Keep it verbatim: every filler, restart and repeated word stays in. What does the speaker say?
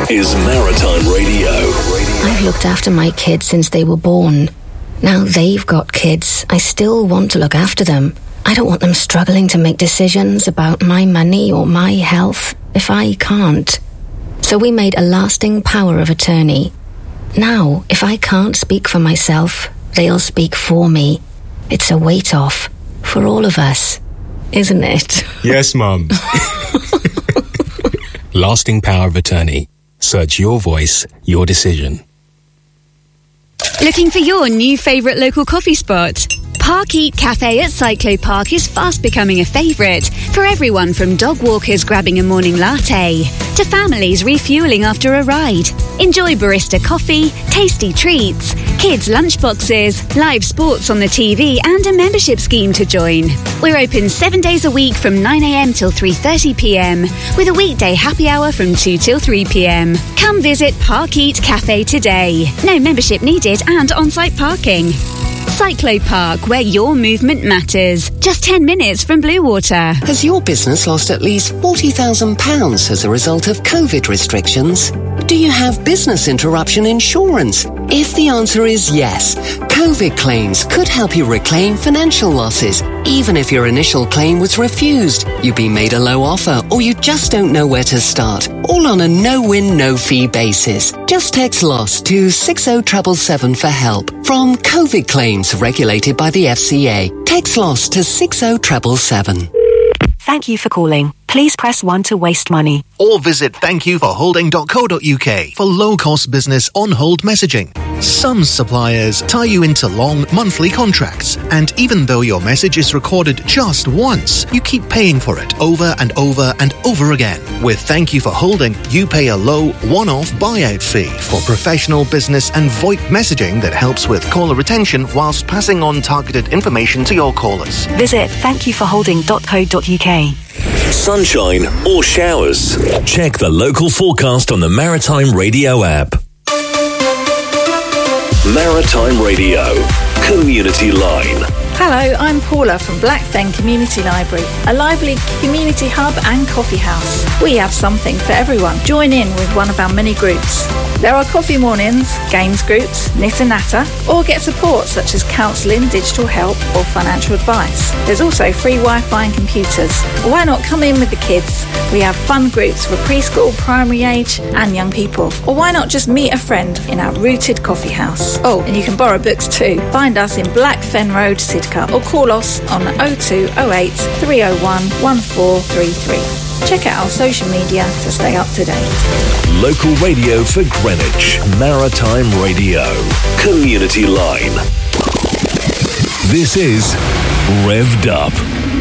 is Maritime Radio. I've looked after my kids since they were born. Now they've got kids. I still want to look after them. I don't want them struggling to make decisions about my money or my health if I can't. So we made a lasting power of attorney. Now, if I can't speak for myself, they'll speak for me. It's a weight off for all of us, isn't it? Yes, Mum. Lasting power of attorney. Search your voice, your decision. Looking for your new favourite local coffee spot? Park Eat Cafe at Cyclo Park is fast becoming a favourite for everyone from dog walkers grabbing a morning latte to families refuelling after a ride. Enjoy barista coffee, tasty treats, kids' lunchboxes, live sports on the T V and a membership scheme to join. We're open seven days a week from nine a m till three thirty p m with a weekday happy hour from two till three p m. Come visit Park Eat Cafe today. No membership needed and on-site parking. Cyclo Park, where your movement matters. Just ten minutes from Bluewater. Has your business lost at least forty thousand pounds as a result of COVID restrictions? Do you have business interruption insurance? If the answer is yes, COVID claims could help you reclaim financial losses, even if your initial claim was refused, you've been made a low offer, or you just don't know where to start. All on a no-win, no-fee basis. Just text LOSS to six oh seven seven for help. From COVID claims regulated by the F C A. Text LOSS to six oh seven seven. Thank you for calling. Please press one to waste money. Or visit thank you for holding dot co dot u k for low-cost business on-hold messaging. Some suppliers tie you into long monthly contracts, and even though your message is recorded just once, you keep paying for it over and over and over again. With Thank You for Holding, you pay a low one-off buyout fee for professional business and VoIP messaging that helps with caller retention whilst passing on targeted information to your callers. Visit thank you for holding dot co dot u k. Sunshine or showers? Check the local forecast on the Maritime Radio app. Maritime Radio, Community Line. Hello, I'm Paula from Blackfen Community Library, a lively community hub and coffee house. We have something for everyone. Join in with one of our many groups. There are coffee mornings, games groups, knit and natter, or get support such as counselling, digital help or financial advice. There's also free Wi-Fi and computers. Why not come in with the kids? We have fun groups for preschool, primary age and young people. Or why not just meet a friend in our rooted coffee house? Oh, and you can borrow books too. Find us in Blackfen Road, Sidcup, or call us on oh two oh eight, three oh one, one four three three. Check out our social media to stay up to date. Local radio for Greenwich. Maritime Radio. Community Line. This is Revved Up.